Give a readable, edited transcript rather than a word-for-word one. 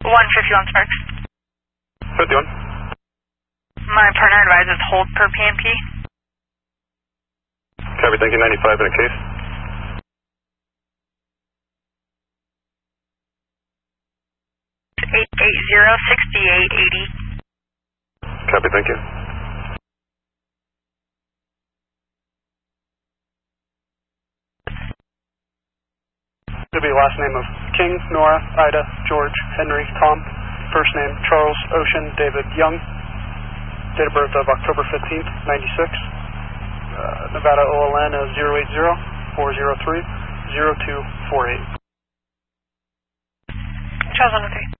151 Sparks. 51. My partner advises hold per PMP. Copy, thank you. 95 in a case. Eight 6880. Copy, thank you. It'll be last name of King, Nora, Ida, George, Henry, Tom. First name Charles, Ocean, David, Young. Date of birth of October 15th, 96. Nevada OLN is 080-403-0248. Charles 103.